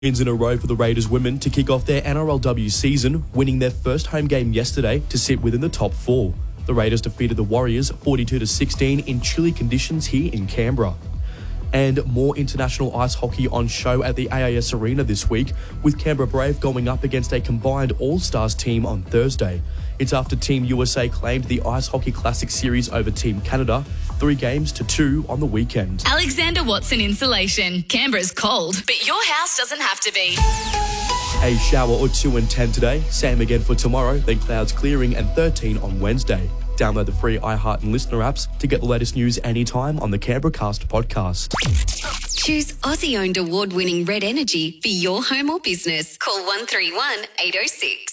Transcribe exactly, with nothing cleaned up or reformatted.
Wins in a row for the Raiders women to kick off their N R L W season, winning their first home game yesterday to sit within the top four. The Raiders defeated the Warriors forty-two to sixteen in chilly conditions here in Canberra. And more international ice hockey on show at the A I S Arena this week, with Canberra Brave going up against a combined All-Stars team on Thursday. It's after Team U S A claimed the Ice Hockey Classic Series over Team Canada, three games to two on the weekend. Alexander Watson Insulation. Canberra's cold, but your house doesn't have to be. A shower or two and ten today, same again for tomorrow, then clouds clearing and thirteen on Wednesday. Download the free iHeart and Listener apps to get the latest news anytime on the Canberra Cast podcast. Choose Aussie-owned award-winning Red Energy for your home or business. Call one three one, eight oh six.